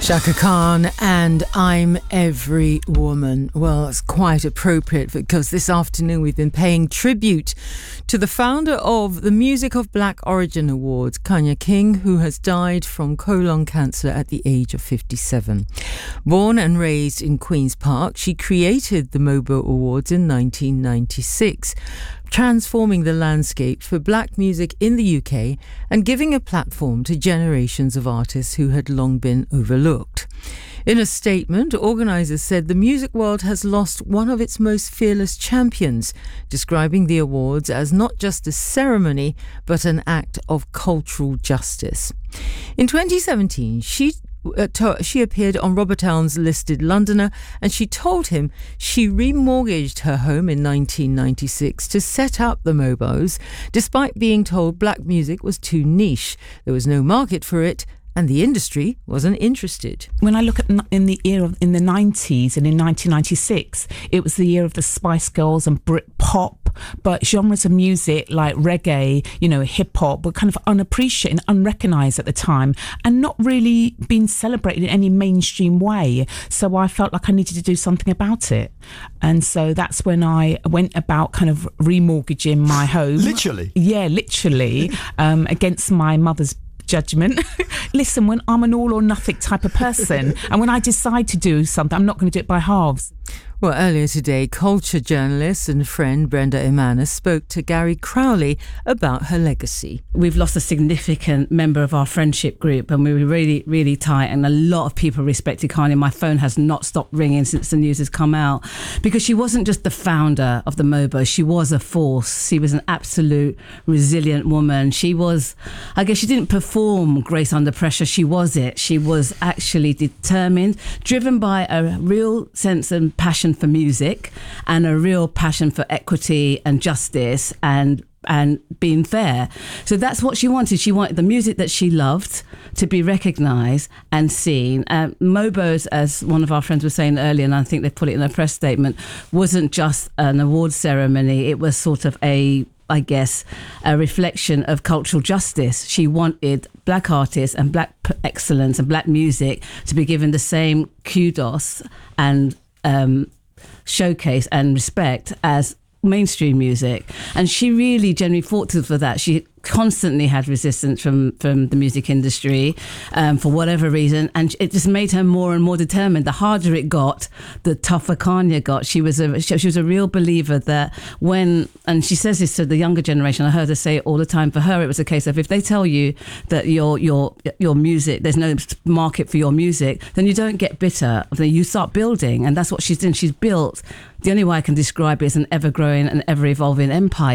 Chaka Khan and I'm Every Woman. Well, it's quite appropriate because this afternoon we've been paying tribute to the founder of the Music of Black Origin Awards, Kanya King, who has died from colon cancer at the age of 57. Born and raised in Queen's Park, she created the MOBO Awards in 1996, transforming the landscape for black music in the UK and giving a platform to generations of artists who had long been overlooked. In a statement, organisers said the music world has lost one of its most fearless champions, describing the awards as not just a ceremony but an act of cultural justice. In 2017, she appeared on Robert Towns' listed Londoner, and she told him she remortgaged her home in 1996 to set up the Mobos, despite being told black music was too niche, there was no market for it, and the industry wasn't interested. When I look at in the 90s and in 1996, it was the year of the Spice Girls and Brit pop, but genres of music like reggae, hip hop were kind of unappreciated and unrecognised at the time and not really being celebrated in any mainstream way. So I felt like I needed to do something about it. And so that's when I went about kind of remortgaging my home. Literally? Yeah, literally, against my mother's judgment. Listen, when I'm an all or nothing type of person, and when I decide to do something, I'm not going to do it by halves. Well, earlier today, culture journalist and friend Brenda Emmanuel spoke to Gary Crowley about her legacy. We've lost a significant member of our friendship group and we were really, really tight, and a lot of people respected Kanye. My phone has not stopped ringing since the news has come out, because she wasn't just the founder of the MOBO, she was a force. She was an absolute resilient woman. She was, I guess she didn't perform Grace Under Pressure, she was it. She was actually determined, driven by a real sense and passion for music and a real passion for equity and justice and being fair. So that's what she wanted. She wanted the music that she loved to be recognised and seen. MOBOs, as one of our friends was saying earlier, and I think they put it in a press statement, wasn't just an award ceremony. It was sort of a reflection of cultural justice. She wanted black artists and black excellence and black music to be given the same kudos and showcase and respect as mainstream music, and she really genuinely fought for that. She constantly had resistance from the music industry for whatever reason, and it just made her more and more determined. The harder it got, the tougher Kanye got. She was a real believer that and she says this to the younger generation, I heard her say it all the time, for her it was a case of if they tell you that your music, there's no market for your music, then you don't get bitter, then you start building. And that's what she's done. She's built, the only way I can describe it, is an ever-growing and ever-evolving empire.